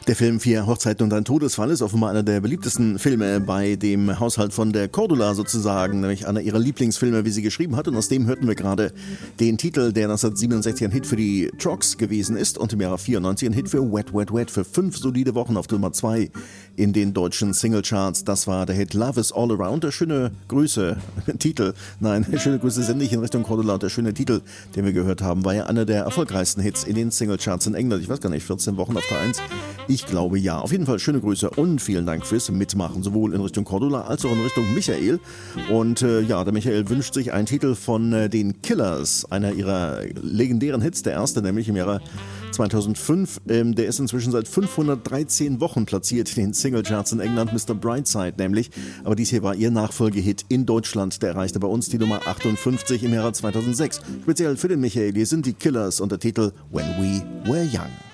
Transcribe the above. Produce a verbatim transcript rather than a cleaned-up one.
Der Film Vier Hochzeiten und ein Todesfall ist offenbar einer der beliebtesten Filme bei dem Haushalt von der Cordula sozusagen, nämlich einer ihrer Lieblingsfilme, wie sie geschrieben hat. Und aus dem hörten wir gerade den Titel, der neunzehnhundertsiebenundsechzig ein Hit für die Trucks gewesen ist und im Jahre vierundneunzig ein Hit für Wet, Wet, Wet für fünf solide Wochen auf Nummer zwei in den deutschen Singlecharts. Das war der Hit Love is All Around. Der schöne Grüße, Titel, nein, schöne Grüße sende ich in Richtung Cordula. Und der schöne Titel, den wir gehört haben, war ja einer der erfolgreichsten Hits in den Singlecharts in England. Ich weiß gar nicht, vierzehn Wochen auf der eins. Ich glaube ja. Auf jeden Fall schöne Grüße und vielen Dank fürs Mitmachen, sowohl in Richtung Cordula als auch in Richtung Michael. Und äh, ja, der Michael wünscht sich einen Titel von äh, den Killers, einer ihrer legendären Hits, der erste nämlich im Jahre zweitausendfünf. Ähm, der ist inzwischen seit fünfhundertdreizehn Wochen platziert in den Singlecharts in England, Mister Brightside nämlich. Aber dies hier war ihr Nachfolgehit in Deutschland. Der erreichte bei uns die Nummer achtundfünfzig im Jahre zweitausendsechs. Speziell für den Michael, hier sind die Killers und der Titel When We Were Young.